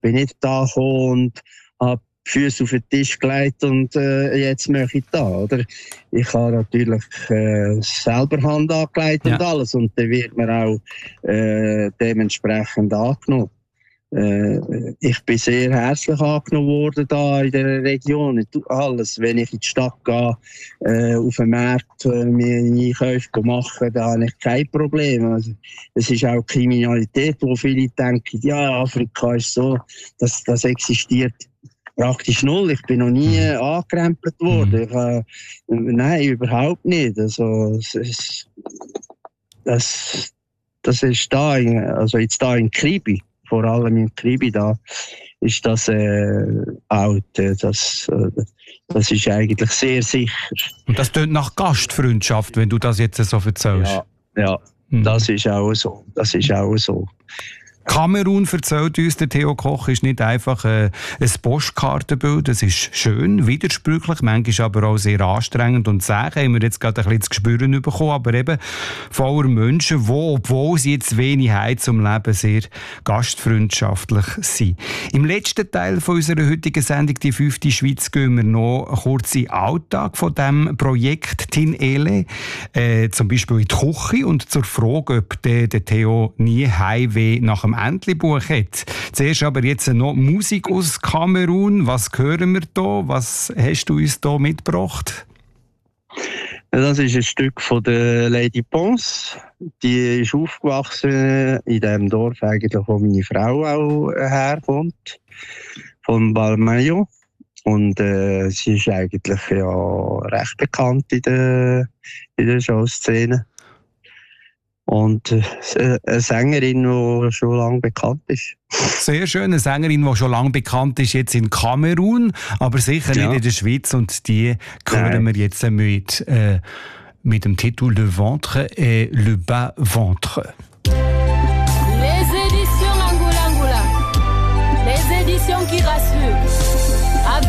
bin nicht da gekommen und habe die Füße auf den Tisch gelegt und jetzt mache ich da, oder? Ich habe natürlich selber Hand angelegt und alles, und dann wird man auch dementsprechend angenommen. Ich bin sehr herzlich angenommen worden da in der Region. Alles, wenn ich in die Stadt gehe, auf den Markt meine Einkäufe machen, da habe ich kein Problem. Also, es ist auch Kriminalität, wo viele denken, ja, Afrika ist so, das existiert praktisch null. Ich bin noch nie angekrempelt worden. Nein, überhaupt nicht. Also, das ist da, also jetzt da in Kribi. Vor allem in Kribi da ist das alt. Das ist eigentlich sehr sicher. Und das tönt nach Gastfreundschaft, wenn du das jetzt so erzählst. Ja, das ist auch so. Kamerun, erzählt uns der Theo Koch, ist nicht einfach ein Postkartenbild. Es ist schön, widersprüchlich, manchmal aber auch sehr anstrengend und zäh. Haben wir jetzt gerade ein bisschen zu spüren bekommen, aber eben voller Menschen, die, obwohl sie jetzt wenig haben zum Leben, sehr gastfreundschaftlich sind. Im letzten Teil von unserer heutigen Sendung, die 5. Schweiz, gehen wir noch kurz in den Alltag von diesem Projekt Tin Ele, zum Beispiel in die Küche und zur Frage, ob der Theo nie Heimweh nach dem Entlebuch hat. Zuerst aber jetzt noch Musik aus Kamerun. Was hören wir da? Was hast du uns da mitgebracht? Das ist ein Stück von der Lady Pons. Die ist aufgewachsen in dem Dorf, eigentlich, wo meine Frau auch herkommt, von Balmayo. Und sie ist eigentlich recht bekannt in der Showszene. Und eine Sängerin, die schon lange bekannt ist. Sehr schön, eine Sängerin, die schon lange bekannt ist, jetzt in Kamerun, aber sicher nicht in der Schweiz. Und die hören wir jetzt mit dem Titel Le Ventre et le Bas Ventre.